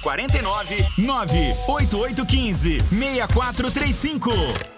49 98815 6435.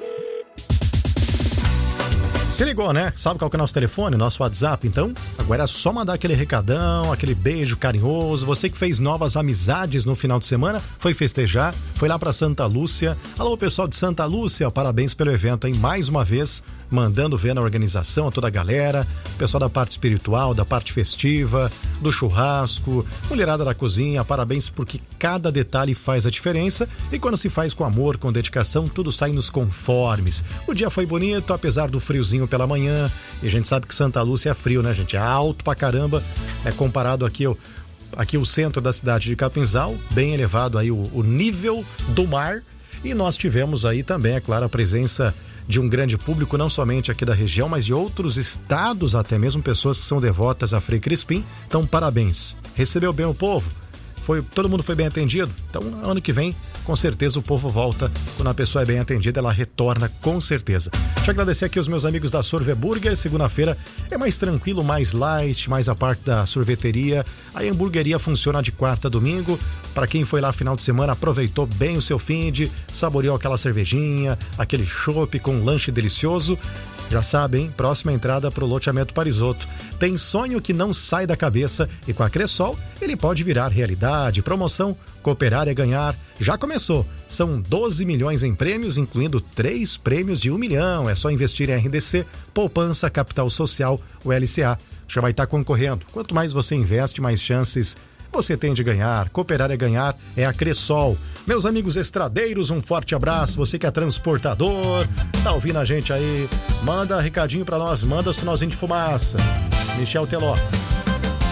Se ligou, né? Sabe qual que é o nosso telefone, nosso WhatsApp? Então, agora é só mandar aquele recadão, aquele beijo carinhoso. Você que fez novas amizades no final de semana, foi festejar, foi lá pra Santa Lúcia. Alô, pessoal de Santa Lúcia, parabéns pelo evento, hein? Mais uma vez, mandando ver na organização a toda a galera, pessoal da parte espiritual, da parte festiva, do churrasco, mulherada da cozinha, parabéns porque cada detalhe faz a diferença e quando se faz com amor, com dedicação, tudo sai nos conformes. O dia foi bonito, apesar do friozinho pela manhã, e a gente sabe que Santa Lúcia é frio, né, gente? É alto pra caramba, comparado aqui o centro da cidade de Capinzal, bem elevado aí o nível do mar, e nós tivemos aí também, é claro, a presença de um grande público, não somente aqui da região, mas de outros estados, até mesmo pessoas que são devotas a Frei Crispim. Então, parabéns. Recebeu bem o povo? Todo mundo foi bem atendido? Então, ano que vem, com certeza o povo volta. Quando a pessoa é bem atendida, ela retorna com certeza. Deixa eu agradecer aqui os meus amigos da Sorve Burger. Segunda-feira é mais tranquilo, mais light, mais a parte da sorveteria. A hamburgueria funciona de quarta a domingo. Para quem foi lá final de semana, aproveitou bem o seu finde, saboreou aquela cervejinha, aquele chopp com um lanche delicioso. Já sabe, hein? Próxima entrada pro loteamento Parisotto. Tem sonho que não sai da cabeça e com a Cressol ele pode virar realidade. Promoção Cooperar é Ganhar já começou. São 12 milhões em prêmios, incluindo 3 prêmios de 1 milhão. É só investir em RDC, Poupança Capital Social, o LCA. Já vai estar concorrendo. Quanto mais você investe, mais chances você tem de ganhar. Cooperar é Ganhar, é a Cressol. Meus amigos estradeiros, um forte abraço. Você que é transportador, tá ouvindo a gente aí, manda recadinho pra nós, manda o sinalzinho de fumaça. Michel Teló.